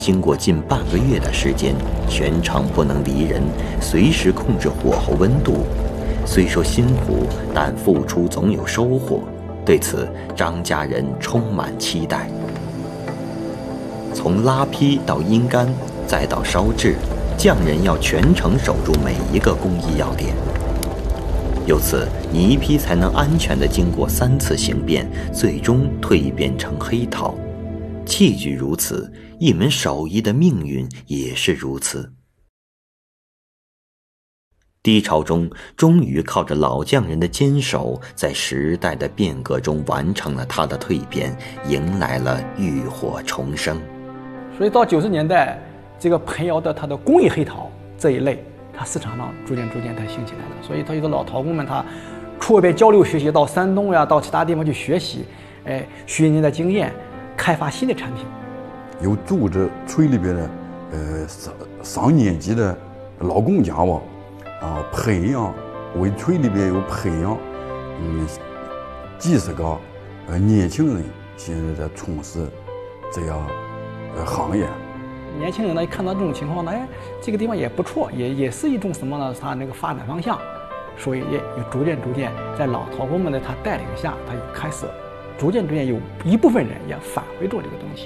经过近半个月的时间，全场不能离人，随时控制火候温度。虽说辛苦，但付出总有收获。对此，张家人充满期待。从拉坯到阴干，再到烧制，匠人要全程守住每一个工艺要点。由此，泥坯才能安全地经过3次形变，最终蜕变成黑陶。器具如此，一门手艺的命运也是如此。低潮中，终于靠着老匠人的坚守，在时代的变革中完成了它的蜕变，迎来了浴火重生。 所以到90年代，这个盆窑的它的工艺黑陶这一类，它市场上逐渐它兴起来了。所以它有的老陶工们，他出外边交流学习，到山东呀，到其他地方去学习，学人家的经验，开发新的产品。 有组织村里边的上年级的老工匠吧，培养为村里边有培养几十个年轻人，现在在从事这样行业。 年轻人呢，一看到这种情况呢，这个地方也不错，也是一种什么呢？它那个发展方向，所以也逐渐在老陶工们的他带领下，他也开始逐渐有一部分人也返回做这个东西。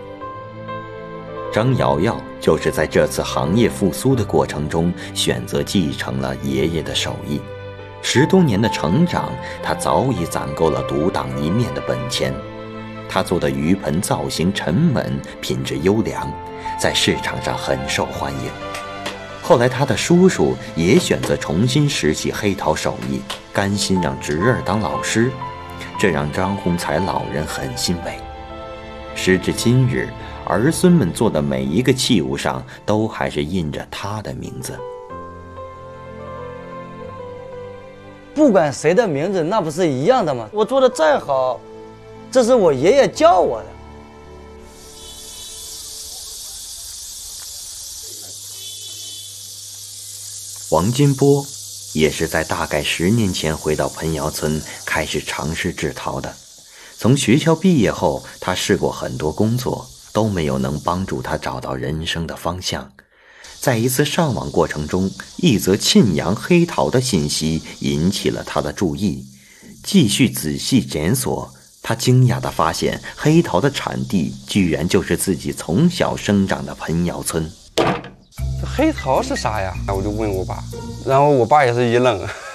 张瑶瑶就是在这次行业复苏的过程中，选择继承了爷爷的手艺。10多年的成长，他早已攒够了独当一面的本钱。他做的鱼盆造型沉稳，品质优良，在市场上很受欢迎。后来他的叔叔也选择重新拾起黑陶手艺，甘心让侄儿当老师，这让张洪才老人很欣慰。时至今日，儿孙们做的每一个器物上都还是印着他的名字。 不管谁的名字，那不是一样的吗？我做的再好，这是我爷爷教我的。 王金波也是在大概10年前回到盆窑村，开始尝试制陶的。从学校毕业后，他试过很多工作，都没有能帮助他找到人生的方向。在一次上网过程中，一则沁阳黑陶的信息引起了他的注意。继续仔细检索，他惊讶地发现黑陶的产地居然就是自己从小生长的盆窑村。 黑陶是啥呀？我就问我爸，然后我爸也是一愣。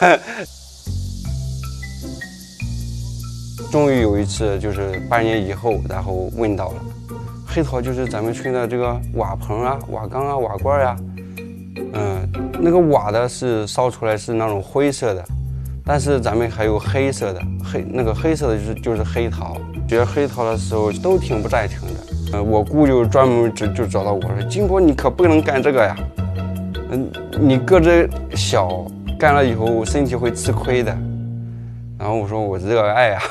终于有一次，就是8年以后，然后问到了，黑陶就是咱们村的这个瓦盆啊、瓦缸啊、瓦罐啊，那个瓦的是烧出来是那种灰色的，但是咱们还有黑色的，那个黑色的就是黑陶。学黑陶的时候都挺不在听的，我姑就专门就找到我说：“金波，你可不能干这个呀，你个子小，干了以后身体会吃亏的。”然后我说：“我热爱呀。”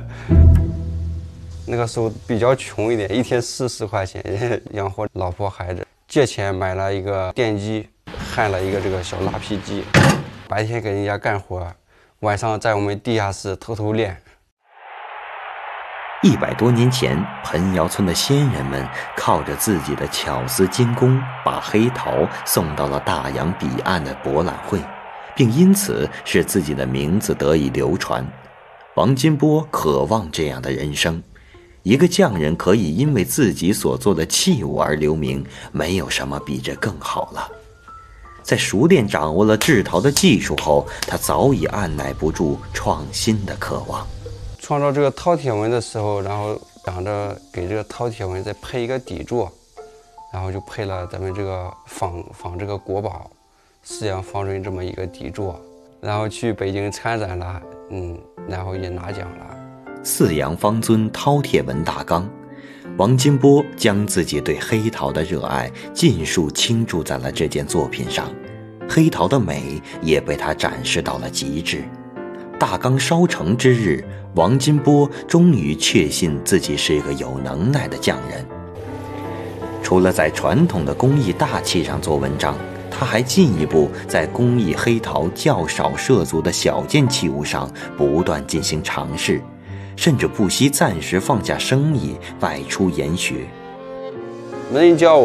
那个时候比较穷一点，一天40块钱养活老婆孩子，借钱买了一个电机，焊了一个这个小拉坯机，白天给人家干活，晚上在我们地下室偷偷练。 100多年前，盆窑村的先人们靠着自己的巧思精工，把黑陶送到了大洋彼岸的博览会，并因此使自己的名字得以流传。王金波渴望这样的人生，一个匠人可以因为自己所做的器物而留名，没有什么比这更好了。在熟练掌握了制陶的技术后，他早已按耐不住创新的渴望。 创造这个饕餮纹的时候，然后想着给这个饕餮纹再配一个底座，然后就配了咱们这个仿这个国宝4羊方尊这么一个底座，然后去北京参展了，然后也拿奖了。 4羊方尊饕餮纹大缸，王金波将自己对黑陶的热爱尽数倾注在了这件作品上，黑陶的美也被他展示到了极致。大缸烧成之日，王金波终于确信自己是一个有能耐的匠人。除了在传统的工艺大器上做文章，他还进一步在工艺黑陶较少涉足的小件器物上不断进行尝试，甚至不惜暂时放下生意外出研学。 没人教我。